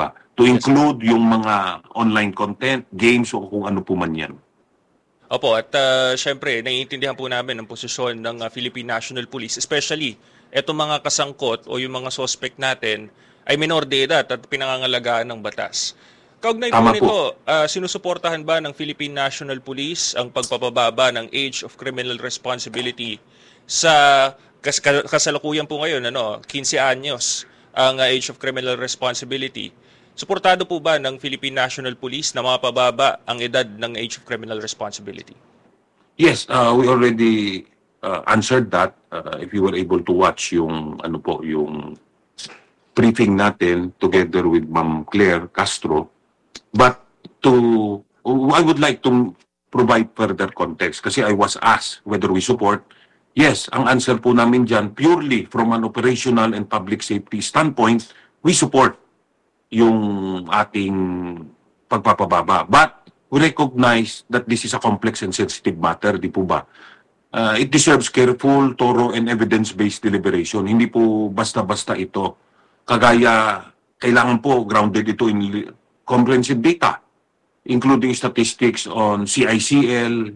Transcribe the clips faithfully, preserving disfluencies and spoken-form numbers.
ba? To include yung mga online content, games o kung ano po man yan. Opo, at uh, syempre, naiintindihan po namin ang posisyon ng uh, Philippine National Police, especially etong mga kasangkot o yung mga suspect natin ay minor de edad at pinangangalagaan ng batas. Kaugnay po nito, uh, sinusuportahan ba ng Philippine National Police ang pagpapababa ng age of criminal responsibility sa kas kasalukuyan po ngayon, ano, fifteen anyos ang uh, age of criminal responsibility? Suportado po ba ng Philippine National Police na mapababa ang edad ng age of criminal responsibility? Yes, uh, we already uh, answered that. Uh, if you were able to watch yung ano po, yung briefing natin together with Ma'am Claire Castro. But to I would like to provide further context kasi I was asked whether we support. Yes, ang answer po namin dyan, purely from an operational and public safety standpoint, we support yung ating pagpapababa. But we recognize that this is a complex and sensitive matter, di po ba? Uh, it deserves careful, thorough, and evidence-based deliberation. Hindi po basta-basta ito. Kagaya, kailangan po grounded ito in comprehensive data, including statistics on C I C L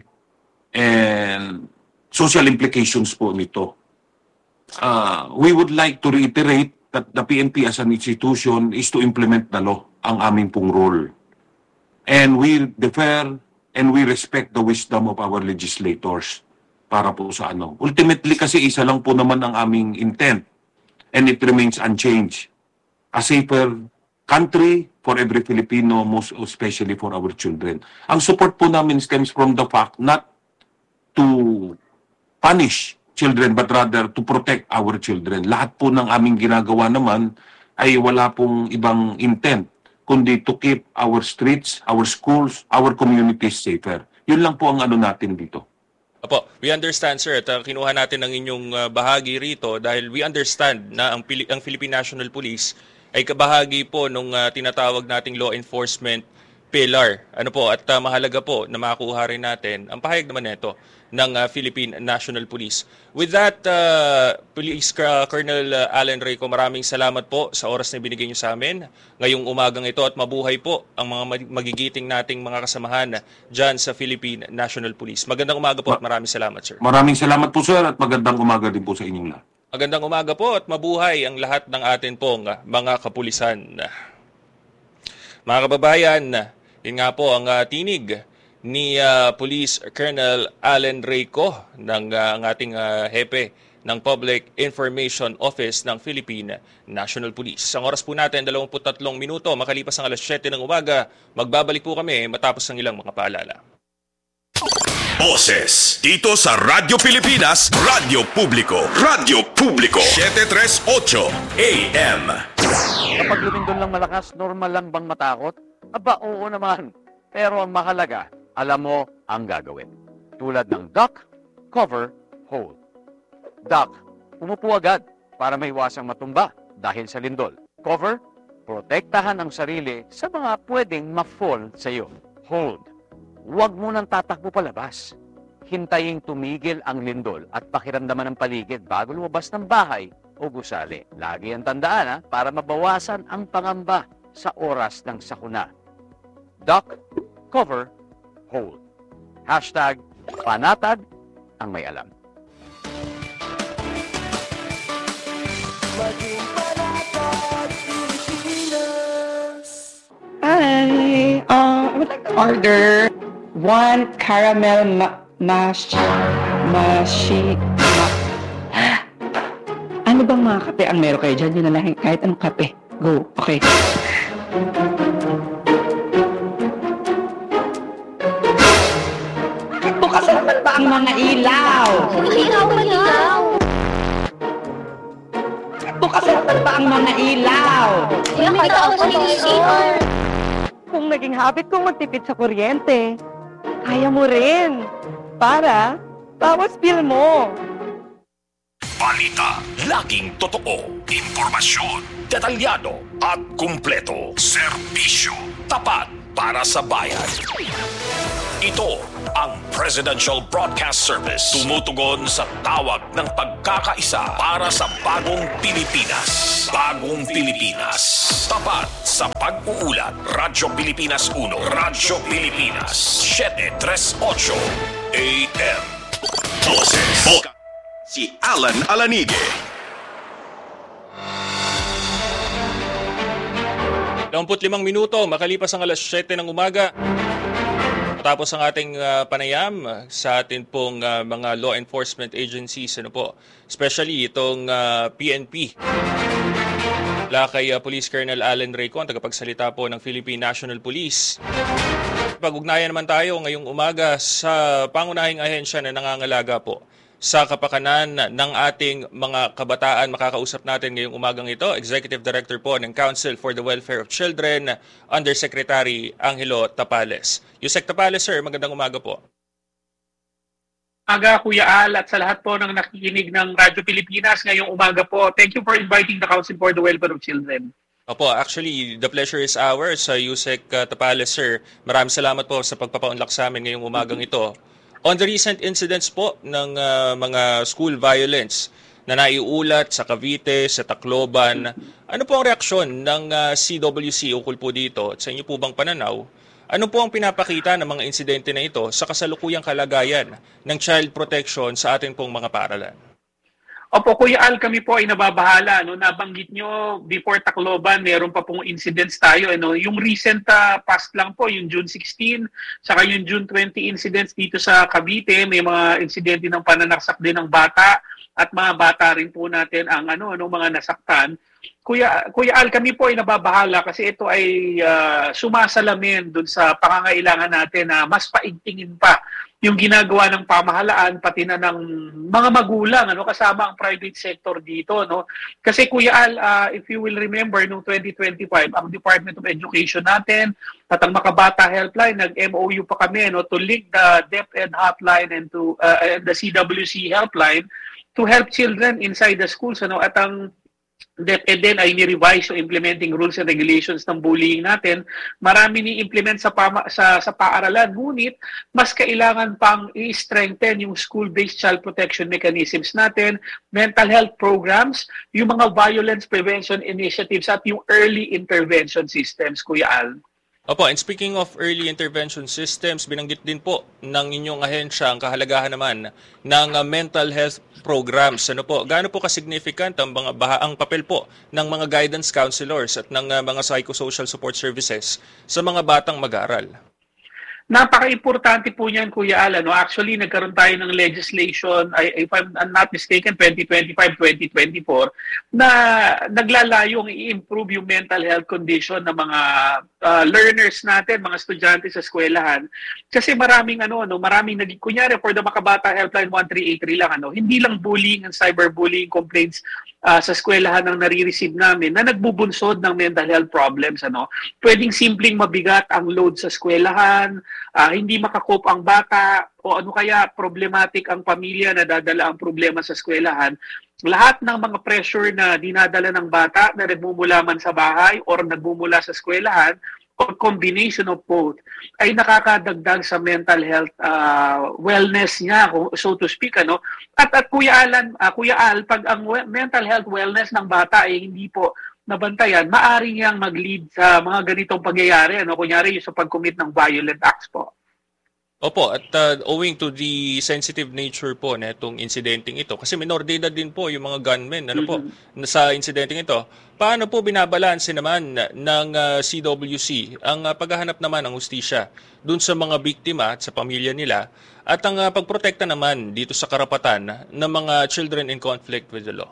and social implications po nito. Uh, we would like to reiterate that the P N P as an institution is to implement the law, ang aming pong role. And we defer and we respect the wisdom of our legislators para po sa ano. Ultimately kasi isa lang po naman ang aming intent and it remains unchanged. A safer country for every Filipino, most especially for our children. Ang support po namin stems from the fact not to punish children but rather to protect our children. Lahat po ng aming ginagawa naman ay wala pong ibang intent kundi to keep our streets, our schools, our communities safer. Yun lang po ang ano natin dito. Opo, we understand sir at uh, kinuha natin ang inyong uh, bahagi rito dahil we understand na ang, Pili ang Philippine National Police ay kabahagi po nung uh, tinatawag nating law enforcement pillar. Ano po, at uh, mahalaga po na makuha rin natin ang pahayag naman nito ng uh, Philippine National Police. With that, uh, Police uh, Colonel uh, Allen Reyco, maraming salamat po sa oras na binigay niyo sa amin ngayong umagang ito at mabuhay po ang mga magigiting nating mga kasamahan dyan sa Philippine National Police. Magandang umaga po at maraming salamat, sir. Maraming salamat po, sir, at magandang umaga din po sa inyong lahat. Magandang umaga po at mabuhay ang lahat ng atin pong uh, mga kapulisan. Mga kababayan, yun nga po ang uh, tinig ni uh, Police Colonel Allen Reyco ng uh, ang ating uh, hepe ng Public Information Office ng Philippine National Police. Ang oras po natin, dalawampu't tatlong minuto, makalipas ang alas siyete ng umaga, magbabalik po kami matapos ng ilang mga paalala. Boses dito sa Radyo Pilipinas, Radyo Publiko, Radyo Publiko, seven thirty-eight A M. Kapag lumindol lang malakas, normal lang bang matakot? Aba, oo naman. Pero ang mahalaga, alam mo ang gagawin. Tulad ng duck, cover, hold. Duck, umupo agad para maiwasang matumba dahil sa lindol. Cover, protektahan ang sarili sa mga pwedeng ma-fall sa iyo. Hold, huwag mo nang tatakbo palabas. Hintayin tumigil ang lindol at pakiramdaman ng paligid bago lumabas ng bahay o gusali. Lagi ang tandaan ha, para mabawasan ang pangamba sa oras ng sakuna. Duck, cover, hold. Hashtag panatag ang may alam. Hi, uh, I would like to order one caramel ma mash mashi ma ano bang mga kape ang meron kayo dyan? Yun na lang, kahit anong kape. Go, okay. Bukas naman ba ang mga ilaw? Ilaw, ilaw! Bukas naman ba ang mga ilaw? Ilaw, ikaw ang C R. Kung naging habit kong magtipid sa kuryente, kaya mo rin. Para, bawas bill mo. Balita, laging totoo. Impormasyon, detalyado at kumpleto. Serbisyo, tapat para sa bayan. Ito ang Presidential Broadcast Service. Tumutugon sa tawag ng pagkakaisa para sa bagong Pilipinas. Bagong Pilipinas. Tapat sa pag-uulat. Radyo Pilipinas uno. Radyo Pilipinas. seven tres ocho A M. Boses. Si Alan Alanige. dalawampu't limang minuto, makalipas ang alas siyete ng umaga. Tapos ang ating uh, panayam sa atin pong uh, mga law enforcement agencies, ano po, especially itong uh, P N P. Mula kay uh, Police Colonel Allen Reyco, ang tagapagsalita po ng Philippine National Police. Pag-ugnayan naman tayo ngayong umaga sa pangunahing ahensya na nangangalaga po sa kapakanan ng ating mga kabataan. Makakausap natin ngayong umagang ito, Executive Director po ng Council for the Welfare of Children, Undersecretary Angelo Tapales. Yusek Tapales, sir, magandang umaga po. Umaga, Kuya Al, at sa lahat po ng nakikinig ng Radyo Pilipinas ngayong umaga po. Thank you for inviting the Council for the Welfare of Children. Opo, actually, the pleasure is ours, uh, Yusek uh, Tapales, sir. Maraming salamat po sa pagpapaunlak sa amin ngayong umagang ito. On the recent incidents po ng uh, mga school violence na naiulat sa Cavite, sa Tacloban, ano po ang reaksyon ng uh, C W C ukol po dito at sa inyo po bang pananaw? Ano po ang pinapakita ng mga insidente na ito sa kasalukuyang kalagayan ng child protection sa ating pong mga paaralan? Opo, Kuya Al, kami po ay nababahala. No? Nabanggit nyo, before Tacloban, meron pa pong incidents tayo. Ano? Yung recent uh, past lang po, yung June sixteen, saka yung June twenty incidents dito sa Cavite, may mga insidente ng pananaksak din ng bata at mga bata rin po natin ang ano, ano mga nasaktan. Kuya, Kuya Al, kami po ay nababahala kasi ito ay uh, sumasalamin dun sa pangangailangan natin na mas paigtingin pa yung ginagawa ng pamahalaan pati na ng mga magulang, ano, kasama ang private sector dito, no? Kasi Kuya Al, uh, if you will remember noong twenty twenty-five, ang Department of Education natin at ang Makabata Helpline, nag-M O U pa kami, no, to link the DepEd hotline and to uh, and the C W C helpline to help children inside the schools, ano, at ang DepEd din ay ni-revise yung implementing rules and regulations ng bullying natin. Marami ni-implement sa, pama, sa, sa paaralan, ngunit mas kailangan pang i-strengthen yung school-based child protection mechanisms natin, mental health programs, yung mga violence prevention initiatives at yung early intervention systems, Kuya Al. Opo, and speaking of early intervention systems, binanggit din po ng inyong ahensya ang kahalagahan naman ng uh, mental health programs. Ano po, gaano po ka-significant ang, mga baha, ang papel po ng mga guidance counselors at ng uh, mga psychosocial support services sa mga batang mag-aaral? Napaka-importante po niyan, Kuya Al. No? Actually, nagkaroon tayo ng legislation, if I'm not mistaken, twenty twenty-five twenty twenty-four, na naglalayong i-improve yung mental health condition ng mga uh, learners natin, mga estudyante sa eskwelahan. Kasi maraming, ano, no, maraming, naging, kunyari, for the Makabata Helpline one three eight three lang, ano, hindi lang bullying and cyberbullying complaints uh, sa eskwelahan ang nare-receive namin na nagbubunsod ng mental health problems. Ano. Pwedeng simpleng mabigat ang load sa eskwelahan, Uh, hindi makakop ang bata o ano kaya problematic ang pamilya na dadala ang problema sa eskwelahan. Lahat ng mga pressure na dinadala ng bata na nagmumula man sa bahay or nagmumula sa eskwelahan or combination of both ay nakakadagdag sa mental health uh, wellness niya, so to speak, ano. At at Kuya Alan, uh, Kuya Al, pag ang mental health wellness ng bata ay hindi po nabantayan, maaari niyang mag-lead sa mga ganitong pangyayari, ano, kunyari sa pag-commit ng violent acts po. Opo, at uh, owing to the sensitive nature po na itong incidenting ito, kasi minor de edad din po yung mga gunmen, ano po, mm-hmm. sa incidenting ito, paano po binabalanse naman ng uh, C W C ang uh, paghahanap naman ng hustisya dun sa mga biktima at sa pamilya nila at ang uh, pagprotekta naman dito sa karapatan ng mga children in conflict with the law?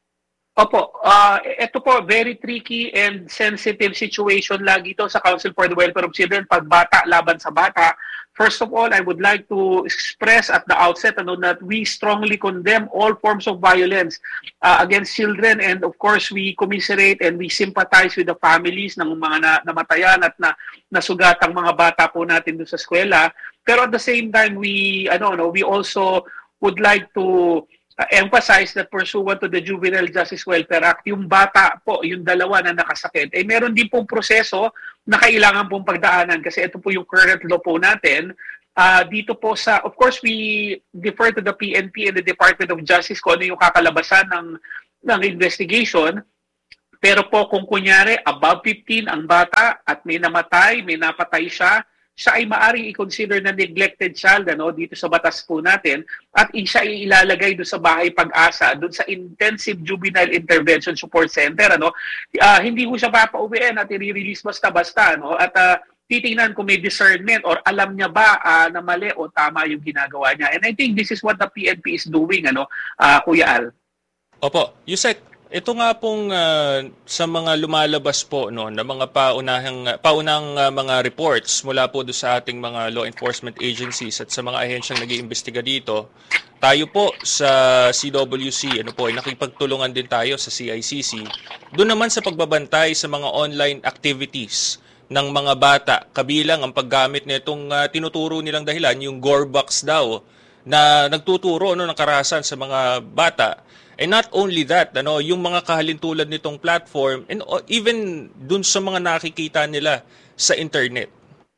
Opo, uh, ito po, very tricky and sensitive situation lagi ito sa Council for the Welfare of Children pag bata laban sa bata. First of all, I would like to express at the outset ano, that we strongly condemn all forms of violence uh, against children, and of course, we commiserate and we sympathize with the families ng mga na, namatayan at na, nasugatang mga bata po natin doon sa eskwela. Pero at the same time, we, ano, no, we also would like to Uh, emphasize that pursuant to the Juvenile Justice Welfare Act, yung bata po, yung dalawa na nakasakit, eh meron din pong proseso na kailangan pong pagdaanan kasi ito po yung current law po natin. uh, dito po sa, of course, we defer to the P N P and the Department of Justice kung ano yung kakalabasan ng, ng investigation. Pero po kung kunyari above fifteen ang bata at may namatay, may napatay siya, siya ay maaring i-consider na neglected child ano, dito sa batas po natin at siya ay ilalagay doon sa Bahay Pag-asa, doon sa Intensive Juvenile Intervention Support Center. Ano. Uh, hindi ko siya papauwiin at i-release basta-basta. Ano, at uh, titingnan kung may discernment or alam niya ba uh, na mali o tama yung ginagawa niya. And I think this is what the P N P is doing, ano, uh, Kuya Al. Opo. Yusek, ito nga pong uh, sa mga lumalabas po no na mga paunahang paunang uh, mga reports mula po do sa ating mga law enforcement agencies at sa mga ahensyang nag-iimbestiga dito, tayo po sa C W C ano po ay nakipagtulungan din tayo sa C I C C doon naman sa pagbabantay sa mga online activities ng mga bata, kabilang ang paggamit nitong uh, tinuturo nilang dahilan yung Gore Box daw na nagtuturo no ng karahasan sa mga bata. And not only that, ano, yung mga kahalintulad nitong platform and even dun sa mga nakikita nila sa internet.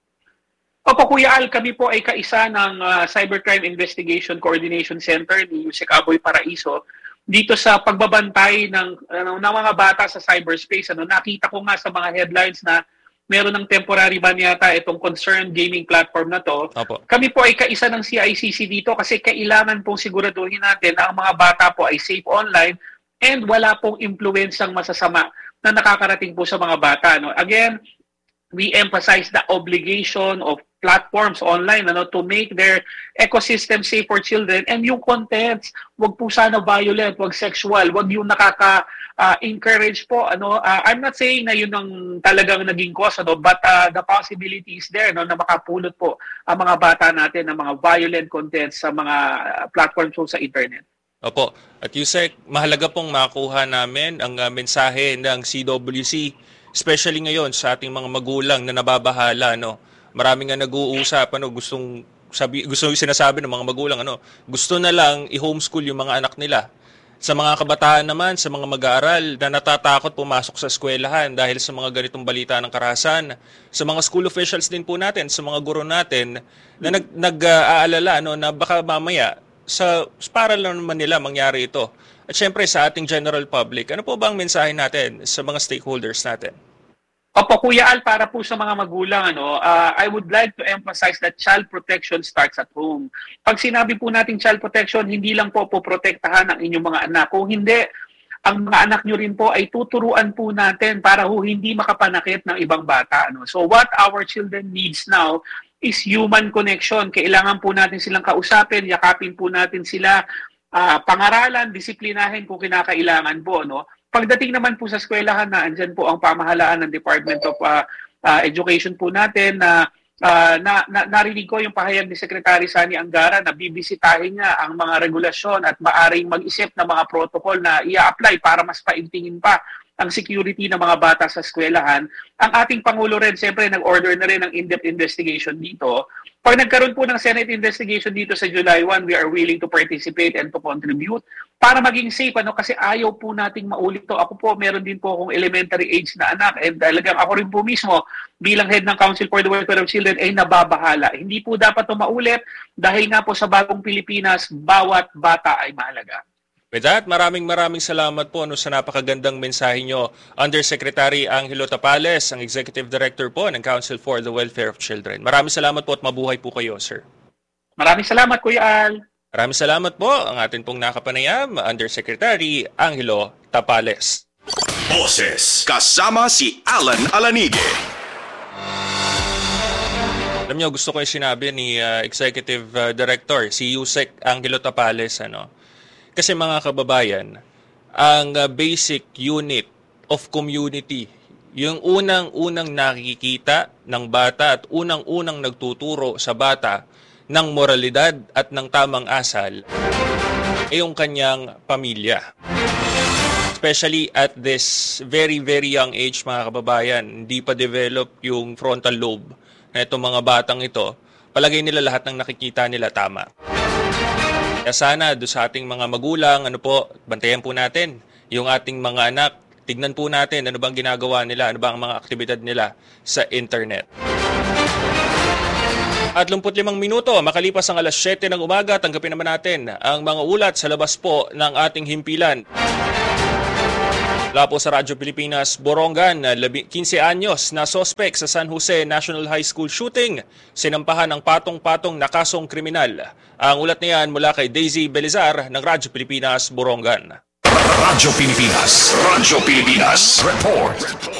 Opo, Kuya Al, kami po ay kaisa ng uh, Cybercrime Investigation Coordination Center ni Yusek Aboy Paraiso dito sa pagbabantay ng, ano, ng mga bata sa cyberspace. Ano, nakita ko nga sa mga headlines na meron ng temporary ban yata itong concerned gaming platform na to. Opo. Kami po ay kaisa ng C I C C dito kasi kailangan pong siguraduhin natin na ang mga bata po ay safe online and wala pong impluensyang masasama na nakakarating po sa mga bata. No? Again, we emphasize the obligation of platforms online ano, to make their ecosystem safe for children and yung contents, wag po sana violent, wag sexual, wag yung nakaka-encourage uh, po. Ano, uh, I'm not saying na yun ang talagang naging cause, ano, but uh, the possibility is there no, na makapulot po ang mga bata natin ng mga violent contents sa mga platforms po sa internet. Opo. At Yusek, mahalaga pong makuha namin ang uh, mensahe ng C W C, especially ngayon sa ating mga magulang na nababahala, no. Marami nga nag-uusap, ano, gustong sabi, gusto sinasabi ng mga magulang, ano, gusto na lang i-homeschool yung mga anak nila. Sa mga kabataan naman, sa mga mag-aaral na natatakot pumasok sa eskwelahan dahil sa mga ganitong balita ng karahasan, sa mga school officials din po natin, sa mga guro natin na nag, nag-aalala, ano, na baka mamaya sa para lang naman nila mangyari ito. At syempre sa ating general public, ano po ba ang mensahe natin sa mga stakeholders natin? Opo, Kuya Al, para po sa mga magulang, ano, uh, I would like to emphasize that child protection starts at home. Pag sinabi po natin child protection, hindi lang po po protektahan ang inyong mga anak. Kung hindi, ang mga anak nyo rin po ay tuturuan po natin para ho hindi makapanakit ng ibang bata. Ano. So what our children needs now is human connection. Kailangan po natin silang kausapin, yakapin po natin sila, uh, pangaralan, disiplinahin kung kinakailangan po, no? Pagdating naman po sa eskwelahan na andyan po ang pamahalaan ng Department of uh, uh, Education po natin na, uh, na, na narinig ko yung pahayag ni Secretary Sani Angara na bibisitahin niya ang mga regulasyon at maaring mag-isip ng mga protocol na i-apply para mas paintingin pa ang security ng mga bata sa eskwelahan. Ang ating Pangulo rin, siyempre, nag-order na rin ng in-depth investigation dito. Pag nagkaroon po ng Senate investigation dito sa July first, we are willing to participate and to contribute para maging safe, ano, kasi ayaw po nating maulit to. Ako po, meron din po akong elementary age na anak and talagang ako rin po mismo bilang head ng Council for the Welfare of Children ay nababahala. Hindi po dapat ito maulit dahil nga po sa bagong Pilipinas, bawat bata ay mahalaga. With that, maraming maraming salamat po no, sa napakagandang mensahe nyo, Undersecretary Angelo Tapales, ang Executive Director po ng Council for the Welfare of Children. Maraming salamat po at mabuhay po kayo, sir. Maraming salamat, Kuya Al. Maraming salamat po ang atin pong nakapanayam, Undersecretary Angelo Tapales. Boses kasama si Alan Alanige. Alam niyo, gusto ko yung sinabi ni uh, Executive uh, Director, si Yusek Angelo Tapales, ano, kasi mga kababayan, ang uh, basic unit of community, yung unang-unang nakikita ng bata at unang-unang nagtuturo sa bata ng moralidad at ng tamang asal ay yung kanyang pamilya. Especially at this very, very young age, mga kababayan, hindi pa develop yung frontal lobe na itong mga batang ito, palagay nila lahat ng nakikita nila tama. Kaya sana do sa ating mga magulang, ano po, bantayan po natin yung ating mga anak. Tignan po natin ano bang ginagawa nila, ano bang mga aktibidad nila sa internet. At lumput limang minuto, makalipas ang alas siyete ng umaga, tanggapin naman natin ang mga ulat sa labas po ng ating himpilan. Mula po sa Radyo Pilipinas, Borongan, quince anyos na sospek sa San Jose National High School shooting, sinampahan ng patong-patong na kasong kriminal. Ang ulat na yan mula kay Daisy Belizar ng Radyo Pilipinas, Borongan. Radyo Pilipinas, Radyo Pilipinas, report.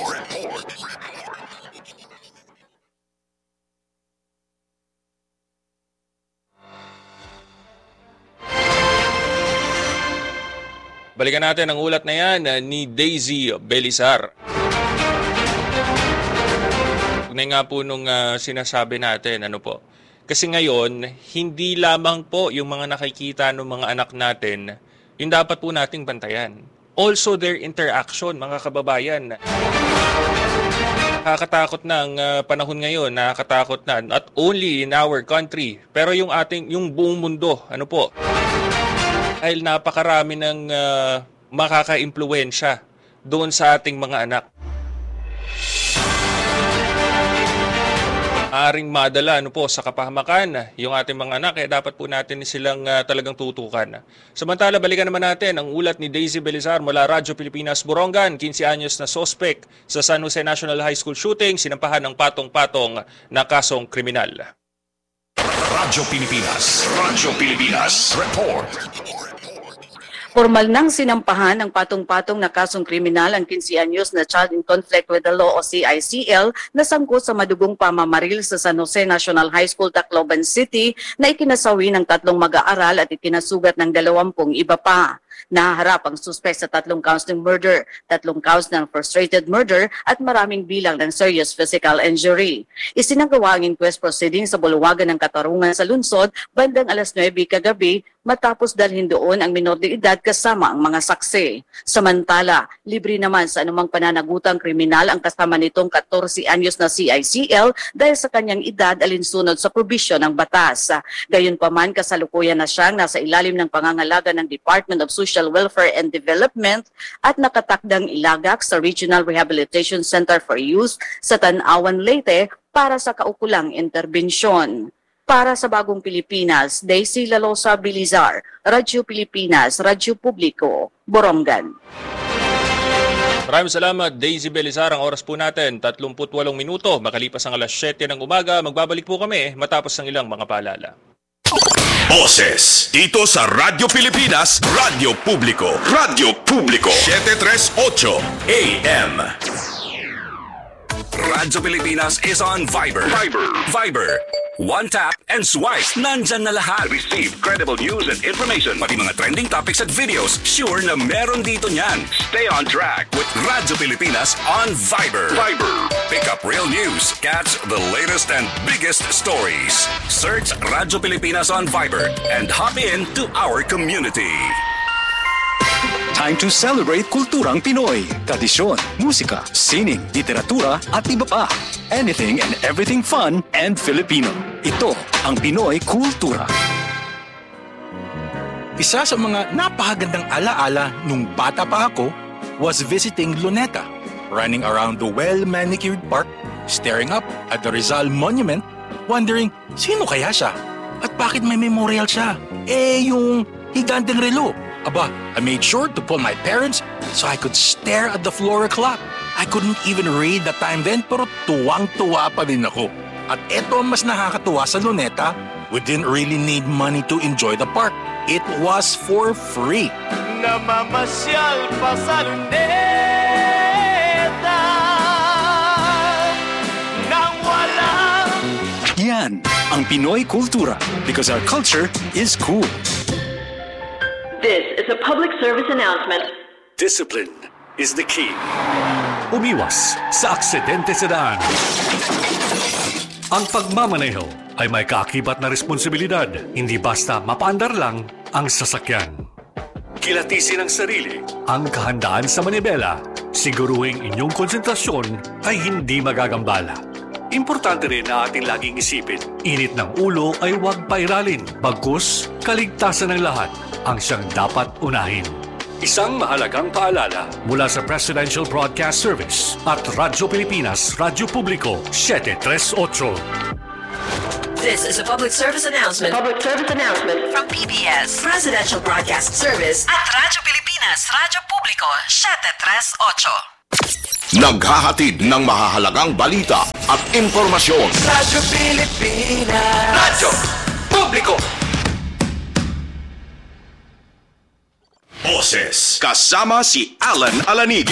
Balikan natin ang ulat na yan ni Daisy Belizar. Tunay nga po nung uh, sinasabi natin, ano po. Kasi ngayon, hindi lamang po yung mga nakikita ng mga anak natin, yung dapat po nating bantayan. Also their interaction, mga kababayan. Nakakatakot na ang uh, panahon ngayon, nakakatakot na. Not only in our country, pero yung ating, yung buong mundo, ano po. Dahil napakarami ng uh, makaka-impluwensya doon sa ating mga anak. Aaring madala ano po, sa kapahamakan yung ating mga anak, kaya dapat po natin silang uh, talagang tutukan. Samantala, balikan naman natin ang ulat ni Daisy Belizar mula Radyo Pilipinas, Borongan, quince anyos na sospek sa San Jose National High School shooting, sinampahan ng patong-patong na kasong kriminal. Radyo Pilipinas, Radyo Pilipinas, report. Formal nang sinampahan ng patong-patong na kasong kriminal ang quince anyos na child in conflict with the law o C I C L na sangkot sa madugong pamamaril sa San Jose National High School, Tacloban City na ikinasawi ng tatlong mag-aaral at ikinasugat ng dalawampung iba pa. Nahaharap ang suspect sa tatlong counts ng murder, tatlong counts ng frustrated murder at maraming bilang ng serious physical injury. Isinagawa ang inquest proceeding sa bulwagan ng Katarungan sa lungsod bandang alas nuwebe kagabi matapos dalhin doon ang minor de edad kasama ang mga saksi. Samantala, libre naman sa anumang pananagutang kriminal ang kasama nitong fourteen anyos na C I C L dahil sa kanyang edad alinsunod sa probisyon ng batas. Gayunpaman, kasalukuyan na siyang nasa ilalim ng pangangalaga ng Department of Social Welfare and Development at nakatakdang ilagak sa Regional Rehabilitation Center for Youth sa Tanawan, Leyte para sa kaukulang interbensyon. Para sa Bagong Pilipinas, Daisy Lalosa Belizar, Radyo Pilipinas, Radyo Publiko, Borongan. Maraming salamat, Daisy Belizar. Ang oras po natin, tatlumpu't walong minuto. Makalipas ang alas siyete ng umaga, magbabalik po kami matapos ng ilang mga paalala. Boses dito sa Radyo Pilipinas, Radyo Publiko, Radyo Publiko, seven thirty-eight A M. Radyo Pilipinas is on Viber. Viber. Viber. One tap and swipe. Nandyan na lahat. Receive credible news and information. Pati mga trending topics at videos. Sure na meron dito niyan. Stay on track with Radyo Pilipinas on Viber. Viber. Pick up real news. Catch the latest and biggest stories. Search Radyo Pilipinas on Viber and hop in to our community. Time to celebrate kulturang Pinoy. Tradisyon, musika, sining, literatura at iba pa. Anything and everything fun and Filipino. Ito ang Pinoy Kultura. Isa sa mga napakagandang alaala nung bata pa ako was visiting Luneta, running around the well-manicured park, staring up at the Rizal Monument, wondering sino kaya siya at bakit may memorial siya. Eh, yung higanteng relo. Aba, I made sure to pull my parents so I could stare at the floor clock. I couldn't even read the time then, pero tuwang-tuwa pa din ako. At eto ang mas nakakatuwa sa Luneta, we didn't really need money to enjoy the park. It was for free. Namamasyal pa sa Luneta nang walang... Yan ang Pinoy Kultura because our culture is cool. This is a public service announcement. Discipline is the key. Umiwas sa aksidente sa daan. Ang pagmamaneho ay may kaakibat na responsibilidad, hindi basta mapaandar lang ang sasakyan. Kilatisin ang sarili, ang kahandaan sa manibela, siguruhing inyong konsentrasyon ay hindi magagambala. Importante rin na ating laging isipin, init ng ulo ay huwag pairalin, bagkus kaligtasan ng lahat ang siyang dapat unahin. Isang mahalagang paalala mula sa Presidential Broadcast Service at Radyo Pilipinas, Radyo Publiko, seven thirty-eight. This is a public service announcement. Public service announcement from P B S Presidential Broadcast Service at Radyo Pilipinas, Radyo Publiko, seven three eight. Naghahatid ng mahahalagang balita at impormasyon. Radyo Pilipinas, Radyo Publiko. Boses kasama si Alan Alanige.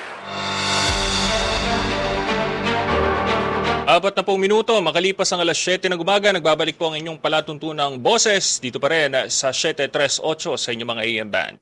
Apat na pong minuto, makalipas ang alas siyete ng umaga, nagbabalik po ang inyong palatuntunang boses dito pa rin sa seven three eight sa inyong mga A M band.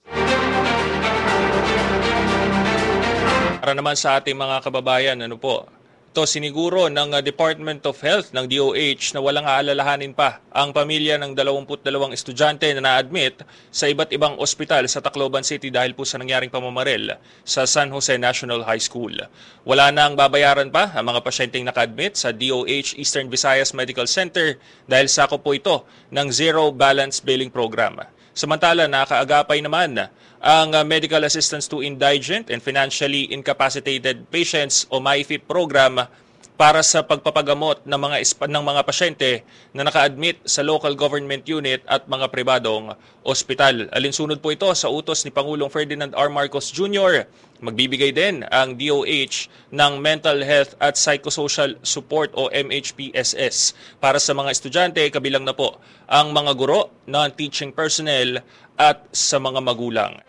Para naman sa ating mga kababayan, ano po, ito siniguro ng Department of Health ng D O H na walang aalalahanin pa ang pamilya ng dalawampu't dalawang estudyante na na-admit sa iba't ibang ospital sa Tacloban City dahil po sa nangyaring pamamaril sa San Jose National High School. Wala na ang babayaran pa ang mga pasyenteng naka-admit sa D O H Eastern Visayas Medical Center dahil sakop po ito ng Zero Balance Billing Program. Samantala, nakaagapay naman ang Medical Assistance to Indigent and Financially Incapacitated Patients o M I F I P program para sa pagpapagamot ng mga ng mga pasyente na naka-admit sa local government unit at mga pribadong ospital. Alinsunod po ito sa utos ni Pangulong Ferdinand R. Marcos Junior Magbibigay din ang D O H ng Mental Health at Psychosocial Support o M H P S S para sa mga estudyante, kabilang na po ang mga guro, non-teaching personnel at sa mga magulang.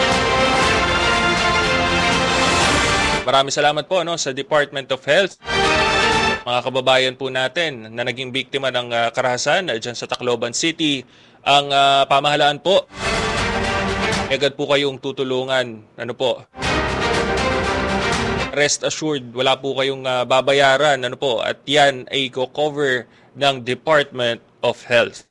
Maraming salamat po no, sa Department of Health. Mga kababayan po natin na naging biktima ng uh, karahasan uh, dyan sa Tacloban City, ang uh, pamahalaan po, agad po kayong tutulungan. Ano po? Rest assured, wala po kayong uh, babayaran. Ano po? At yan ay co-cover ng Department of Health.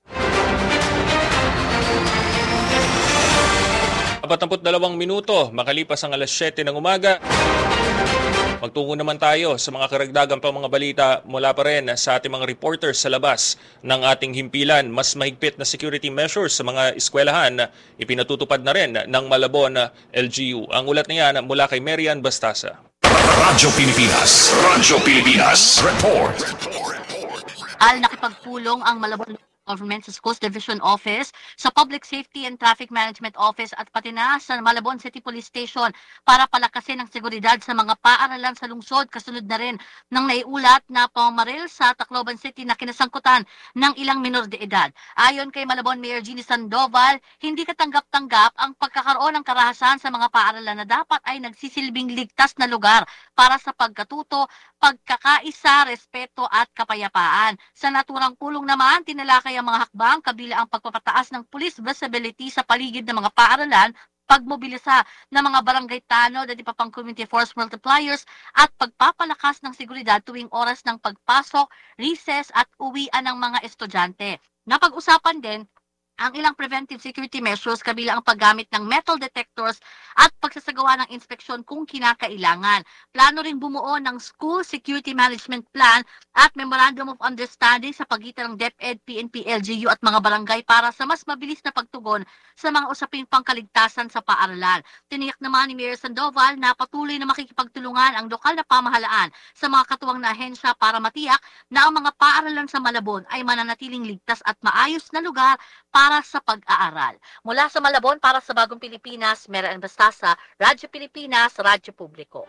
forty-two minuto, makalipas ang alas siyete ng umaga. Magtungo naman tayo sa mga karagdagang pang mga balita mula pa rin sa ating mga reporters sa labas ng ating himpilan. Mas mahigpit na security measures sa mga eskwelahan ipinatutupad na rin ng Malabon L G U. Ang ulat na yan mula kay Marian Bastasa. Radyo Pilipinas, Radyo Pilipinas, report. Al nakipagpulong ang Malabon Government sa Schools Division Office, sa Public Safety and Traffic Management Office at pati na sa Malabon City Police Station para palakasin ang seguridad sa mga paaralan sa lungsod, kasunod na rin ng naiulat na pamamaril sa Tacloban City na kinasangkutan ng ilang minor de edad. Ayon kay Malabon Mayor Jeannie Sandoval, hindi katanggap-tanggap ang pagkakaroon ng karahasan sa mga paaralan na dapat ay nagsisilbing ligtas na lugar para sa pagkatuto, pagkakaisa, respeto at kapayapaan. Sa naturang pulong naman, tinalakay ang mga hakbang kabila ang pagpapataas ng police visibility sa paligid ng mga paaralan, pagmobilisa ng mga barangay tanod at iba pang community force multipliers at pagpapalakas ng seguridad tuwing oras ng pagpasok, recess at uwian ng mga estudyante. Napag-usapan din ang ilang preventive security measures kabila ang paggamit ng metal detectors at pagsasagawa ng inspeksyon kung kinakailangan. Plano rin bumuo ng School Security Management Plan at Memorandum of Understanding sa pagitan ng DepEd, P N P, L G U at mga barangay para sa mas mabilis na pagtugon sa mga usaping pangkaligtasan sa paaralan. Tiniyak naman ni Mayor Sandoval na patuloy na makikipagtulungan ang lokal na pamahalaan sa mga katuwang na ahensya para matiyak na ang mga paaralan sa Malabon ay mananatiling ligtas at maayos na lugar para sa pag-aaral. Mula sa Malabon para sa Bagong Pilipinas, Marian Bastasa, Radyo Pilipinas, Radyo Publiko.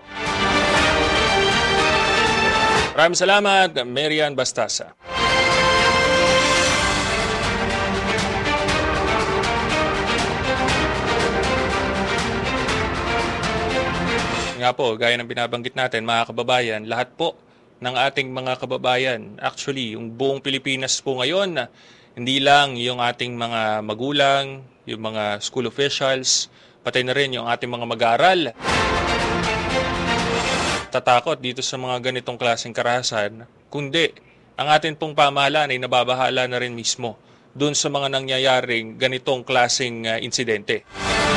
Maraming salamat, Marian Bastasa. Nga po, gaya ng binabanggit natin, mga kababayan, lahat po ng ating mga kababayan, actually, yung buong Pilipinas po ngayon, hindi lang yung ating mga magulang, yung mga school officials, pati na rin yung ating mga mag-aaral. Tatakot dito sa mga ganitong klaseng karahasan, kundi ang ating pong pamahalaan ay nababahala na rin mismo dun sa mga nangyayaring ganitong klaseng uh, insidente.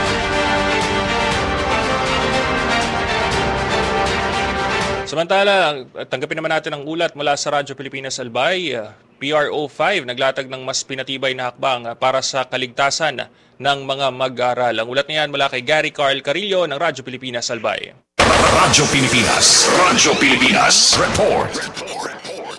Samantala, tanggapin naman natin ang ulat mula sa Radyo Pilipinas Albay. P R O five naglatag ng mas pinatibay na hakbang para sa kaligtasan ng mga mag-aaral. Ang ulat niyan mula kay Gary Carl Carillo ng Radyo Pilipinas Albay. Radyo Pilipinas, Radyo Pilipinas, report.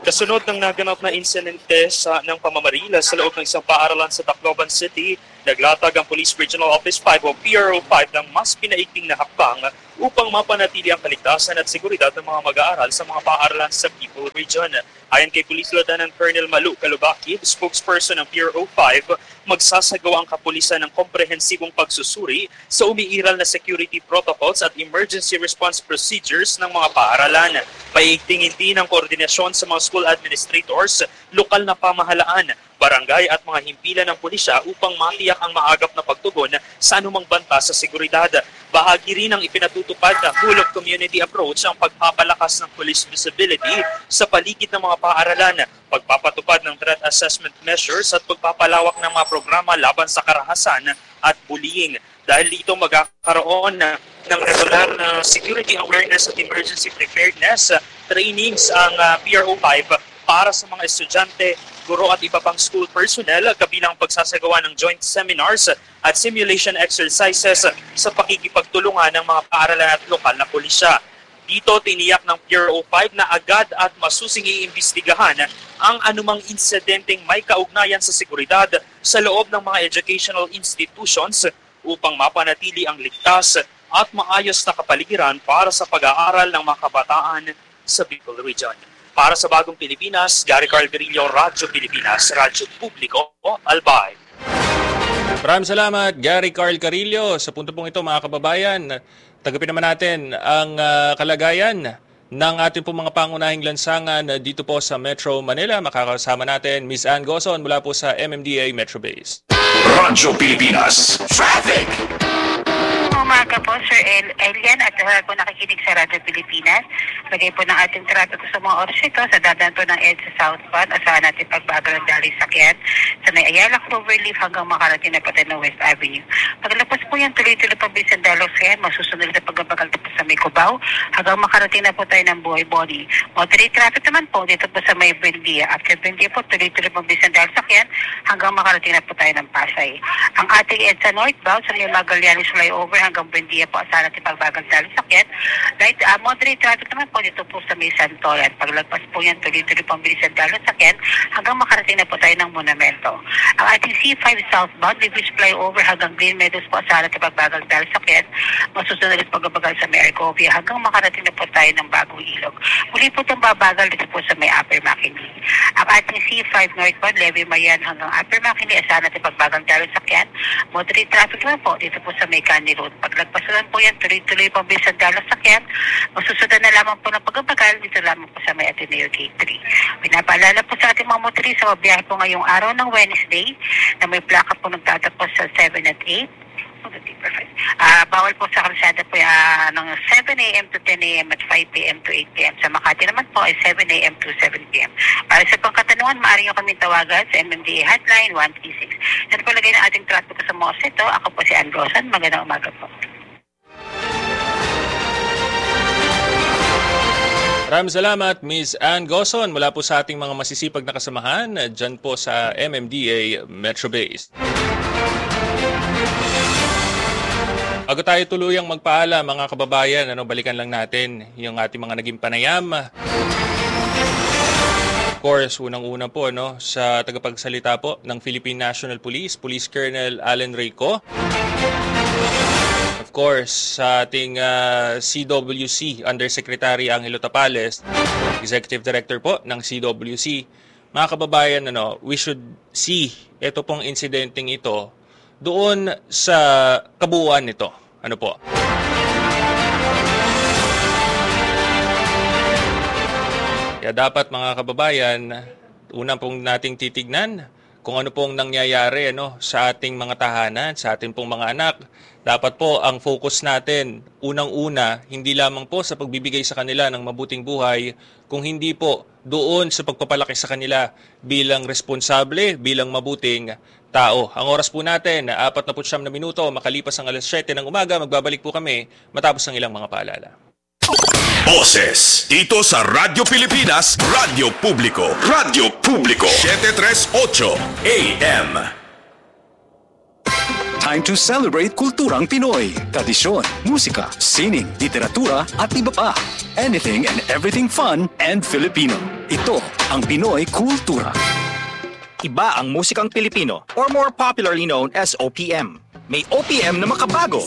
Kasunod ng naganap na insidente sa, ng pamamarila sa loob ng isang paaralan sa Tacloban City, naglatag ang Police Regional Office five o P R O five ng mas pinaigting na hakbang upang mapanatili ang kaligtasan at seguridad ng mga mag-aaral sa mga paaralan sa People Region. Ayon kay Police Lieutenant Colonel Malu Kalubakid, spokesperson ng P R O five, magsasagawa ang kapulisan ng komprehensibong pagsusuri sa umiiral na security protocols at emergency response procedures ng mga paaralan. Paigtingin din ang koordinasyon sa mga school administrators, lokal na pamahalaan, barangay at mga himpilan ng pulisya upang matiyak ang maagap na pagtugon sa anumang banta sa seguridad. Bahagi rin ng ipinatutupad na whole of community approach ang pagpapalakas ng police visibility sa paligid ng mga paaralan, pagpapatupad ng threat assessment measures at pagpapalawak ng mga programa laban sa karahasan at bullying. Dahil dito magkakaroon na ng regular na security awareness at emergency preparedness trainings ang uh, P R O five para sa mga estudyante, guro at iba pang school personnel, kabilang pagsasagawa ng joint seminars at simulation exercises sa pakikipagtulungan ng mga paaralan at lokal na pulisya. Dito tiniyak ng P R O five na agad at masusing iimbestigahan ang anumang insidenteng may kaugnayan sa seguridad sa loob ng mga educational institutions upang mapanatili ang ligtas at maayos na kapaligiran para sa pag-aaral ng mga kabataan sa Bicol Region. Para sa Bagong Pilipinas, Gary Carl Garillo, Radyo Pilipinas, Radyo Publiko, Albay. Maraming salamat, Gary Carl Carillo. Sa punto pong ito, mga kababayan, tagapin naman natin ang uh, kalagayan ng ating pong mga pangunahing lansangan dito po sa Metro Manila. Makakasama natin Miz Ann Gozon mula po sa M M D A Metro Base. Radyo Pilipinas, Traffic! Umaga po, Sir El Elian, at lahat po nakikinig sa Radyo Pilipinas. Lagay po ng ating traffic sa mga oras ito sa dadaan po ng EDSA Southbound. Asahan natin pagbagal ng dali sakyan sa may Ayala Cloverleaf hanggang makarating na po tayo ng West Avenue. Paglapos po yan, tuloy-tuloy pa bisan dalog sakyan, masusunod na pagbagal po sa may Cubao hanggang makarating na po tayo ng Buhay Body. Moderate traffic naman po dito po sa may Buendia. After Buendia po, tuloy-tuloy pa bisan dalog sakyan hanggang makarating na po tayo ng Pasay. Ang ating EDSA Northbound sa may Magallanes Flyover hanggang Buendia po, asahan natin pagbagal dali sakyan. Light, uh, moderate traffic naman po dito po sa may Santolan. Paglagpas po yan, tuloy-tuloy pang bilisan dalo sakyan hanggang makarating na po tayo ng Monumento. Ang ating C five Southbound, Levis Flyover hanggang Green Meadows po, asahan natin pagbagal dalo sakyan. Masusunod at pagbabagal sa may Argovia hanggang makarating na po tayo ng Bagong Ilog. Muli po itong babagal dito po sa may Upper McKinley. Ang ating C five Northbound, Levy Mayan hanggang Upper McKinley, asahan natin pagbagal dalo sakyan. Moderate traffic naman po dito po sa may Candy Road. Paglagpas naman po yan, tuloy-tuloy pang bilisan dalo sakyan. Masusunod na lamang po ng pagbabagal dito lamang po sa may Ateneo Gate three. Pinapaalala po sa ating mga motorista sa mabiyahe po ngayong araw ng Wednesday na may plaka po nagtatapos sa seven at eight. Okay, perfect. Uh, bawal po sa kalsada po uh, ng seven a m to ten a m at five p m to eight p m Sa Makati naman po ay seven a m to seven p m Para sa pangkatanungan, maaari nyo kami tawagan sa M M D A Hotline one three six. Yan po lagay ng ating traffic sa mga ito. Ako po si Ann Gozon. Magandang umaga po. Maraming salamat, Miz Ann Gozon, mula po sa ating mga masisipag na kasamahan dyan po sa M M D A Metro Base. Bago tayo tuluyang magpaalam, mga kababayan, ano, balikan lang natin yung ating mga naging panayam. Of course, unang-una po no, sa tagapagsalita po ng Philippine National Police, Police Colonel Allen Reyco. Of course, sa ating uh, C W C Undersecretary Angelo Tapales, Executive Director po ng C W C. Mga kababayan, ano, we should see ito pong insidenteng ito doon sa kabuuan nito. Ano po? Kaya dapat, mga kababayan, unang pong nating titignan kung ano pong nangyayari ano, sa ating mga tahanan, sa ating pong mga anak. Dapat po ang focus natin, unang-una, hindi lamang po sa pagbibigay sa kanila ng mabuting buhay, kung hindi po doon sa pagpapalaki sa kanila bilang responsable, bilang mabuting tao. Ang oras po natin, apat na putsyam na minuto, makalipas ang alas siyete ng umaga, magbabalik po kami matapos ang ilang mga paalala. Boses dito sa Radyo Pilipinas, Radyo Publiko, Radyo Publiko, seven thirty-eight A M. Time to celebrate kulturang Pinoy. Tradisyon, musika, sining, literatura at iba pa. Anything and everything fun and Filipino. Ito ang Pinoy Kultura. Iba ang musikang Pilipino or more popularly known as O P M. May O P M na makabago.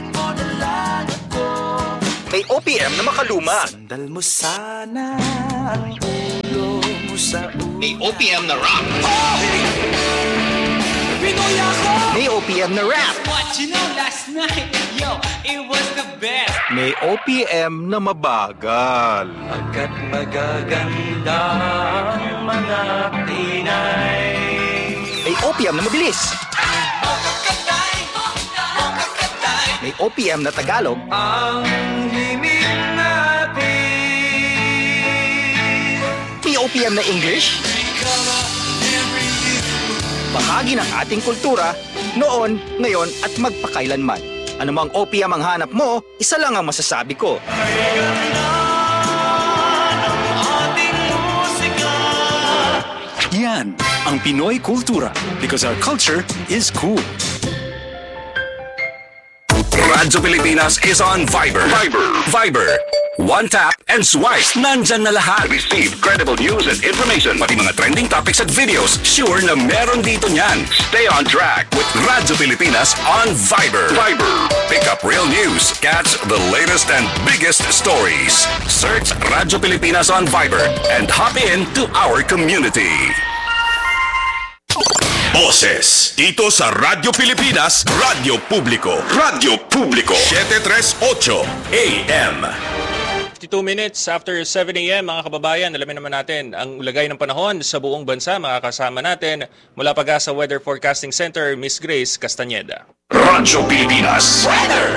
May O P M na makaluma. Sandal mo sana ang ulo mo sa ulo. May O P M na rock. Oh! Pinoy ako! May O P M na rap. What you know last night, yo, it was the best. May O P M na mabagal. Agad magaganda ang mga Pinay. May O P M na mabilis. May O P M na Tagalog. Ang himig natin. May O P M na English. Bahagi ng ating kultura, noon, ngayon at magpakailanman. Ano mang O P M ang hanap mo, isa lang ang masasabi ko. Yan ang Pinoy Kultura because our culture is cool. Radyo Pilipinas is on Viber. Viber. Viber. One tap and swipe. Nandyan na lahat. Receive credible news and information. Pati mga trending topics at videos. Sure na meron dito niyan. Stay on track with Radyo Pilipinas on Viber. Viber. Pick up real news. Catch the latest and biggest stories. Search Radyo Pilipinas on Viber and hop in to our community. Boses dito sa Radyo Pilipinas, Radyo Publiko, Radyo Publiko, seven thirty-eight A M. fifty-two minutes after seven A M mga kababayan, alamin naman natin ang ulagay ng panahon sa buong bansa. Makakasama natin mula Pag-asa Weather Forecasting Center, Miss Grace Castañeda. Radyo Pilipinas Weather.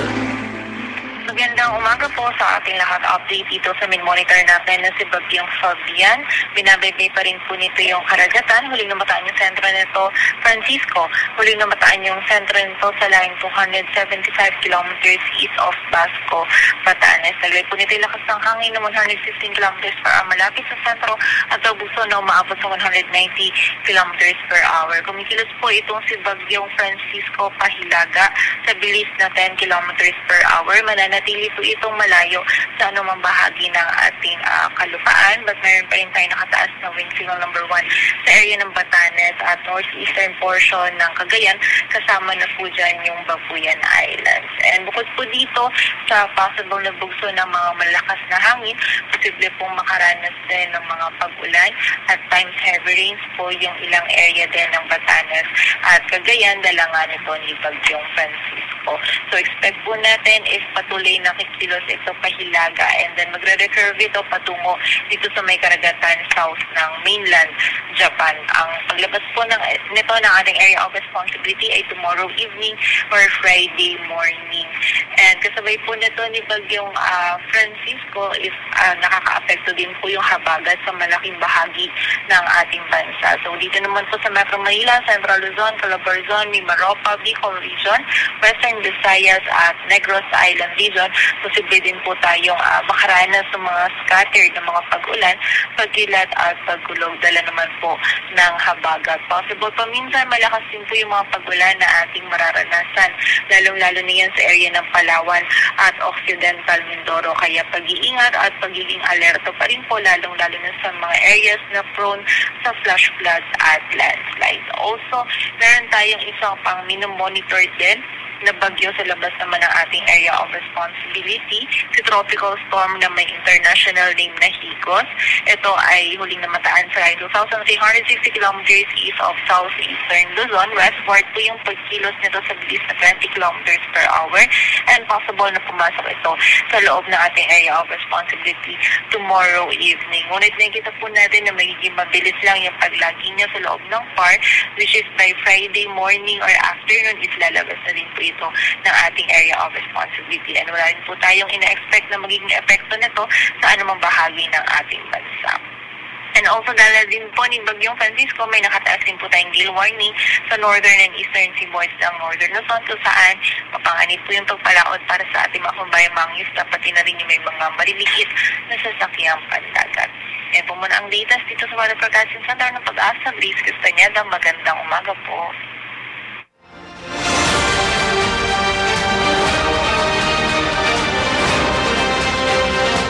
Magandang umaga po sa ating lahat. Update dito sa main monitor natin na si Bagyong Fabian. Binabaybay pa rin po nito yung karagatan. Huling namataan yung sentro nito, Francisco. Huling namataan yung sentro nito sa line two hundred seventy-five kilometers east of Basco, Batanes. Naglay po nito yung lakas ng hangin na one hundred fifteen kilometers per hour malapit sa sentro at abuso na umaabot sa one hundred ninety kilometers per hour. Kumikilos po itong si Bagyong Francisco pahilaga sa bilis na ten kilometers per hour. Mananat Natili po itong malayo sa anumang bahagi ng ating uh, kalupaan, but meron pa rin tayo nakataas na wind signal number one sa area ng Batanes at northeastern portion ng Cagayan, kasama na po dyan yung Babuyan Islands. And bukod po dito sa possible na bugso ng mga malakas na hangin, posible pong makaranas din ng mga pag-ulan at times heavy rains po yung ilang area din ng Batanes at Cagayan, dala nga nito ni Bagyong Francisco. So expect po natin is patuloy nakikilos ito pahilaga and then magre-recurve ito patungo dito sa may karagatan south ng mainland Japan. Ang paglabas po ng, nito ng ating area of responsibility ay tomorrow evening or Friday morning. And kasabay po nito ni Bagyong uh, Francisco is uh, nakaka-apekto din po yung habagat sa malaking bahagi ng ating bansa. So dito naman po sa Metro Manila, Central Luzon, Calabarzon, Mimaropa, Bicol Region, Western Visayas at Negros Island Region, posible din po tayong uh, makaranas ng mga scattered na mga pag-ulan, pagkilat at pagkulog. Dala naman po ng habagat. Possible paminsan malakas din po yung mga pag-ulan na ating mararanasan, lalong-lalo na yan sa area ng Palawan at Occidental Mindoro. Kaya pag-iingat at pagiging alerto pa rin po, lalong-lalo na sa mga areas na prone sa flash floods at landslides. Also, meron tayong isang pang minomonitor din na bagyo sa labas naman ng ating area of responsibility, si tropical storm na may international name na Higos. Ito ay huling namataan sa line two thousand three hundred sixty kilometers east of southeastern Luzon. Westward po yung pagkilos nito sa bilis na twenty kilometers per hour and possible na pumasok ito sa loob ng ating area of responsibility tomorrow evening. Ngunit nakikita po natin na magiging mabilis lang yung paglagi niya sa loob ng P A R, which is by Friday morning or afternoon is lalabas na din po ito ng ating area of responsibility. And wala rin po tayong ina-expect na magiging epekto nito sa anumang bahagi ng ating bansa. And also, dahil din po ni Bagyong Francisco, may nakataas din po tayong gale warning sa northern and eastern seaboards ng northern Luzon, kung saan mapanganib po yung pagpalaot para sa ating mga kumbayang mangisda, pati na rin yung may mga maliliit na sasakyang pandagat. Yan po muna ang latest dito sa Weather Forecasting Center ng Pag-asa. Grace Castañeda, magandang umaga po.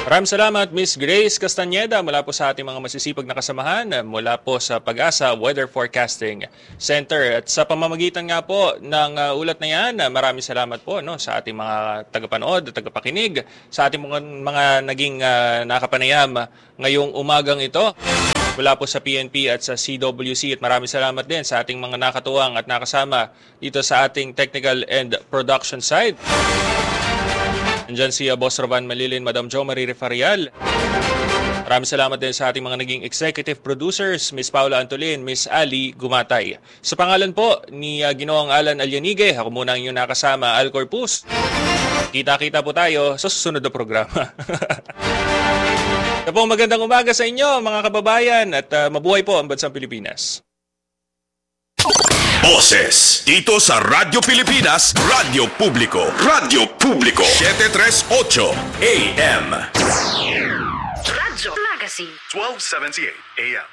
Maraming salamat, Miss Grace Castañeda, mula po sa ating mga masisipag na kasamahan, mula po sa Pag-asa Weather Forecasting Center. At sa pamamagitan nga po ng uh, ulat na yan, uh, maraming salamat po no, sa ating mga tagapanood at tagapakinig, sa ating mga, mga naging uh, nakapanayam ngayong umagang ito. Mula po sa P N P at sa C W C, at maraming salamat din sa ating mga nakatuwang at nakasama dito sa ating technical and production side. Nandiyan si uh, Boss Roban Malilin, Madam Jo Marie Refarial. Maraming salamat din sa ating mga naging executive producers, Miss Paula Antolin, Miss Ali Gumatay. Sa pangalan po ni uh, Ginoong Alan Alyanige, ako muna ang inyong nakasama, Al Corpus. Kita-kita po tayo sa susunod na programa. Ito po, magandang umaga sa inyo mga kababayan, at uh, mabuhay po ang bansang Pilipinas. Boses dito sa Radyo Pilipinas, Radyo Publiko, Radyo Publiko, seven thirty-eight A M. Radyo Magazine, twelve seventy-eight A M.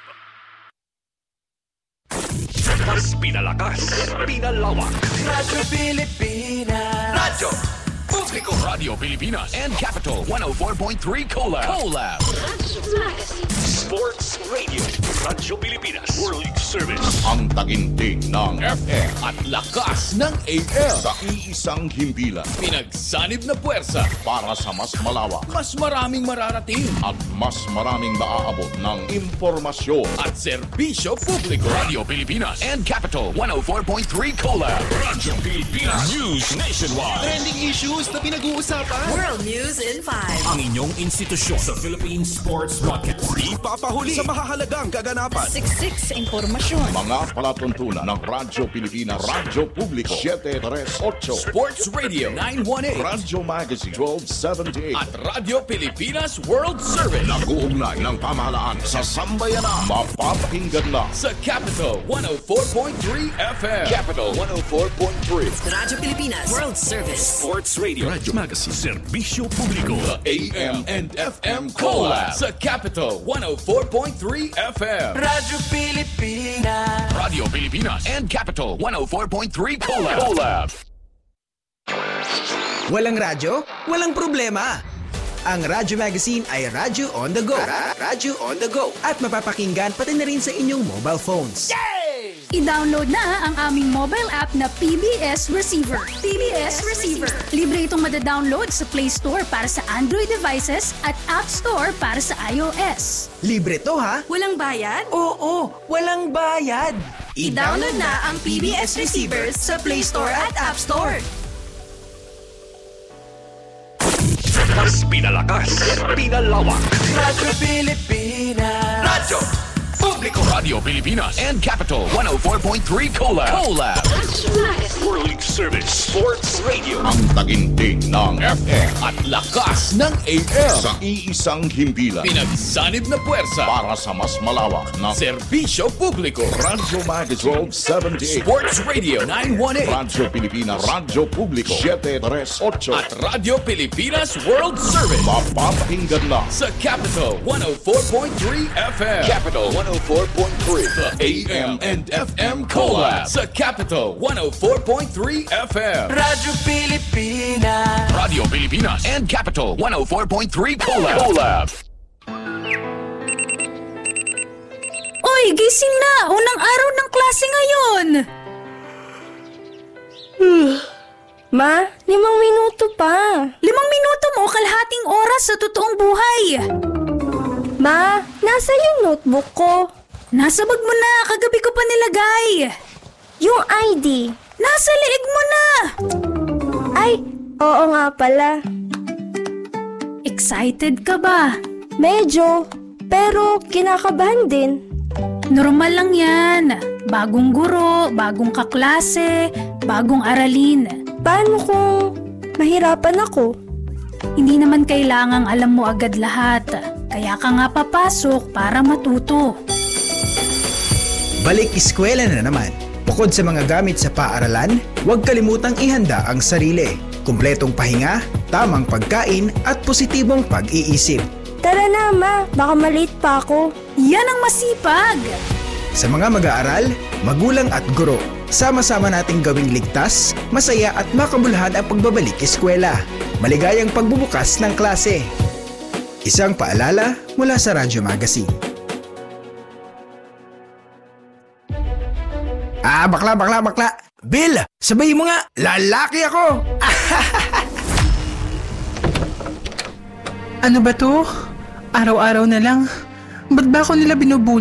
Mas pinalakas, pinalawak. Radyo Pilipinas. Radyo Publiko, Radio Pilipinas and Capital one oh four point three Collab. Collab. Sports Radio, Radyo Pilipinas, World Service. Ang taginting ng F M at lakas ng A M sa iisang himpilan. Pinagsanib na puwersa para sa mas malawak, mas maraming mararating at mas maraming maaabot ng impormasyon at serbisyo publiko. Radio Pilipinas and Capital one oh four point three Collab. Radyo Pilipinas News Nationwide. Trending issues na pinag-uusapan. World News in five. Ang inyong institusyon sa Philippine Sports Broadcast. Di papahuli sa mahahalagang kaganapan. Siksik sa impormasyon. Mga palatuntunan ng Radyo Pilipinas, Radyo Publiko, seven thirty-eight. Sports Radio nine eighteen. Radyo Magazine, twelve seventy-eight. At Radyo Pilipinas World Service. Nag-uugnay ng pamahalaan sa sambayanan. Mapapakinggan na sa Capital one oh four point three F M. Capital one oh four point three. Radyo Pilipinas World Service. Sports Radio. Radyo Magazine. Serbisyo Publiko. The A M and F M Collab. Sa Capital one oh four point three F M. Radyo Pilipinas. Radio Pilipinas and Capital one oh four point three Collab. Collab. Walang radyo? Walang problema. Ang Radyo Magazine ay Radyo on the go. Radyo on the go. At mapapakinggan pati na rin sa inyong mobile phones. Yay! I-download na ang aming mobile app na P B S Receiver. P B S Receiver. Libre itong madadownload sa Play Store para sa Android devices at App Store para sa iOS. Libre to ha? Walang bayad? Oo, walang bayad. I-download na ang P B S Receiver sa Play Store at App Store. Mas pinalakas, pinalawak. Radyo Pilipinas. Radyo Publiko, Radio Pilipinas and Capital one oh four point three Collab. Collab. World Service. Sports Radio. Ang taginting ng F M at lakas ng A M sa iisang himpilan. Pinagsanib na puwersa para sa mas malawak na serbisyo publiko. Radyo Magazine, twelve seventy-eight. Sports Radio nine eighteen. Radyo Pilipinas, Radyo Publiko, seven thirty-eight. At Radio Pilipinas World Service. Mapapakinggan na sa Capital one oh four point three F M. Capital one oh four point three. The A M and F M Collab. Sa Capital one oh four point three F M. Radyo Pilipinas. Radio Pilipinas and Capital one oh four point three Collab. Collab. Oy, gising na! Unang araw ng klase ngayon! Ma, limang minuto pa. Limang minuto mo, kalahating oras sa totoong buhay. Ma, nasa yung notebook ko. Nasa bag mo na, kagabi ko pa nilagay. Yung I D. Nasa liig mo na. Ay, oo nga pala. Excited ka ba? Medyo, pero kinakabahan din. Normal lang yan. Bagong guro, bagong kaklase, bagong aralin. Paano kung mahirapan ako? Hindi naman kailangang alam mo agad lahat. Kaya ka nga papasok para matuto. Balik eskwela na naman. Bukod sa mga gamit sa paaralan, huwag kalimutang ihanda ang sarili. Kumpletong pahinga, tamang pagkain at positibong pag-iisip. Tara na, Ma. Baka maliit pa ako. Yan ang masipag! Sa mga mag-aaral, magulang at guro, sama-sama nating gawing ligtas, masaya at makabuluhan ang pagbabalik eskwela. Maligayang pagbubukas ng klase. Isang paalala mula sa Radyo Magazine. Ah, bakla, bakla, bakla. Bill, sabay mo nga, lalaki ako! Ano ba to? Araw-araw na lang. Ba't ba ako nila binubuli?